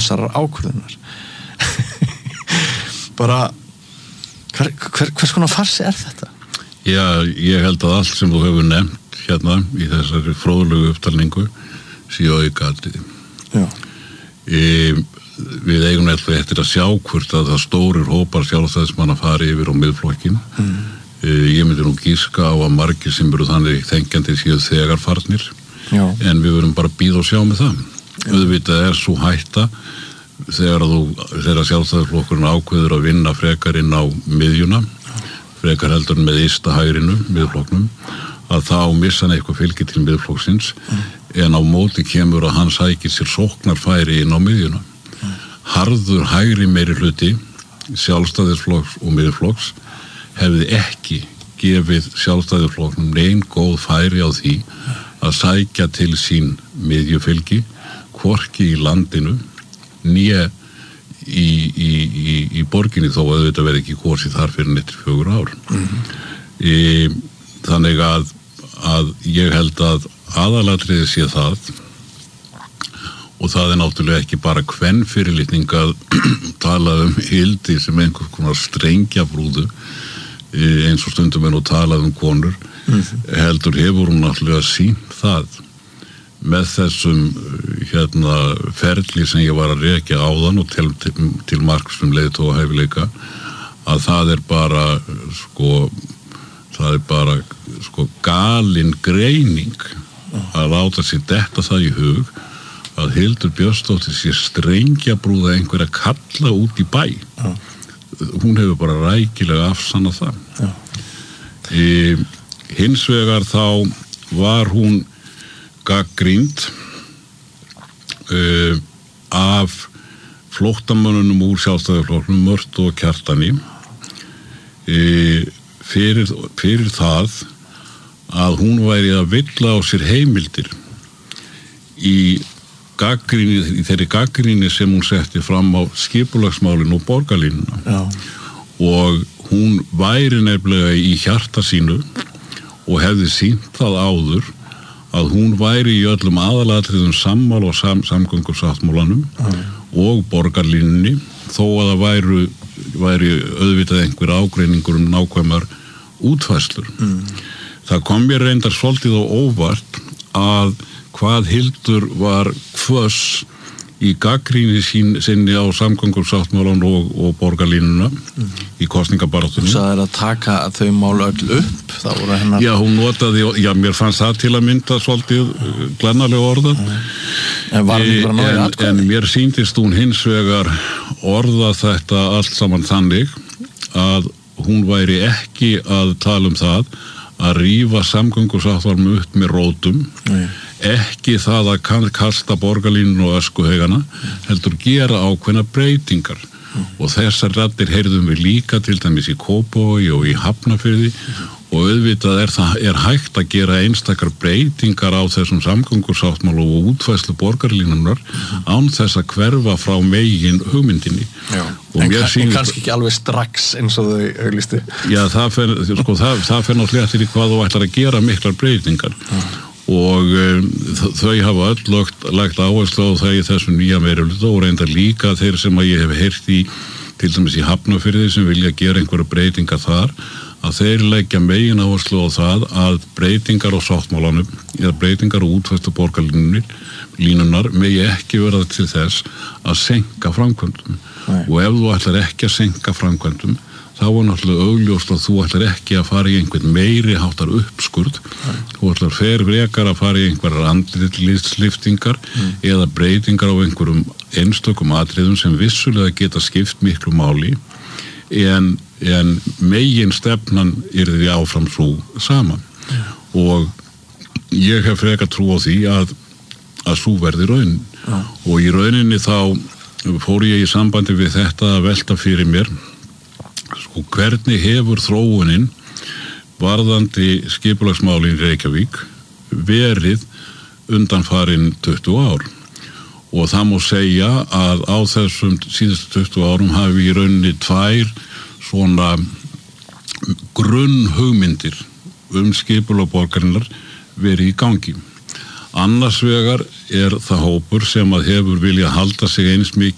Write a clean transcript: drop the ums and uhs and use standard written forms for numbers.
þessarar ákvörðunar. Bara hvers konar farsi þetta? Já, ég held að allt sem þú hefur nefnt hérna í þessari fróðlegu upptalningu sé aukaatriði. Já. Við eigum eftir að sjá hvort að það stórir hópar sjálfstæðismanna fari yfir á Miðflokkinn. Ég myndi nú gíska á að margir sem eru þannig þenkjandi séu þegar farnir. Já. En við verum bara að bíða og sjá með það. Auðvitað svo hætta þegar sjálfstæðisflokkurinn ákveður að vinna frekar inn á miðjuna, frekar heldur með ysta hægrinu, Miðflokknum, að þá missa hann eitthvað fylgi til Miðflokksins, en á móti kemur að hann sækir sér sóknarfæri inn á miðjuna. Harður hægri meiri hluti, Sjálfstæðisflokks og Miðflokks, hefði ekki gefið Sjálfstæðisflokknum nein góð færi á því að sækja til sín miðjufylgi, hvorki í landinu, né í borginni, þó að þetta verði ekki kosið þar fyrir nettir 4 ár. Þannig að ég held að aðalatriði sé það, og það náttúrulega ekki bara kvenfyrirlitning að tala Hildi sem einhvers konar strengjabrúðu, eins og stundum nú talað konur, heldur hefur hún náttúrulega sýnt það með þessum ferli sem ég var að rekja áðan og til marks leiðtogahæfileika, að það er bara galin greining að láta sér detta það í hug að Hildur Björnsdóttir sé strengjabrúða einhverja kalla út í bæ. Hún hefur bara rækilega afsannað það. Hins vegar þá var hún gagnrýnd af flóttamönnunum úr Sjálfstæðisflokknum, Mörtu og Kjartani, fyrir það að hún væri að villa á sér heimildir í þeirri gagnrýni sem hún setti fram á skipulagsmálinu og borgarlínuna. Já. Og hún væri nefnilega í hjarta sínu og hefði sýnt það áður að hún væri í öllum aðalatriðum sammála og samgöngusáttmálanum og borgarlínunni, þó að það væri auðvitað einhver ágreiningur nákvæmar útfærslur. Það kom mér reyndar svolítið á óvart að hvað Hildur var hvöss í gagnrýni sinni á samgöngusáttmálan og borgarlínuna í kosningabaráttunni. Þú sagðir að taka þau mál öll upp, það voru hennar... Já, hún notaði, mér fannst það til að mynda svolítið glennalega orðað. En var hún bara náði atkvæði? En mér sýndist hún hins vegar orða þetta allt saman þannig að hún væri ekki að tala það að rífa samgöngusáttmálanum upp með rótum. Ekki það að kasta borgarlínuna og öskuhaugana, heldur gera ákveðna breytingar. Og þessar raddir heyrðum við líka til dæmis í Kópavogi og í Hafnarfirði, og auðvitað er hægt að gera einstakar breytingar á þessum samgöngusáttmála og útfærslu borgarlínunar án þess að hverfa frá megin hugmyndinni. En kannski ekki alveg strax eins og þau auglistu. Já, það fer náttúrulega eftir í hvað þú ætlar að gera miklar breytingar. Og þau hafa öll lagt áherslu á það í þessum nýja meirihluta og reyndar líka þeir sem að ég hef heyrt í, til dæmis í Hafnarfirði sem vilja gera einhverja breytingar þar, að þeir leggja megin áherslu á það að breytingar á sáttmálanum eða breytingar á útfærslu borgarlínunar megi ekki verða til þess að seinka framkvæmdum. Og ef þú ætlar ekki að seinka framkvæmdum, þá var náttúrulega augljóst að þú ætlar ekki að fara í einhvern meiri háttar uppskurð, þú ætlar frekar að fara í einhverjar andlitslyftingar eða breytingar á einhverjum einstökum atriðum sem vissulega geta skipt miklu máli, en megin stefnan yrði áfram svo saman. Og ég hef frekar trú á því að svo verði raunin. Og í rauninni þá fór ég í sambandi við þetta að velta fyrir mér hvernig hefur þróunin varðandi skipulagsmálin í Reykjavík verið undanfarin 20 ár. Og það má segja að á þessum síðustu 20 árum hafi í rauninni 2 svona grunnhugmyndir skipulag borgarinnar verið í gangi. Annars vegar það hópur sem að hefur viljað halda sig eins mikið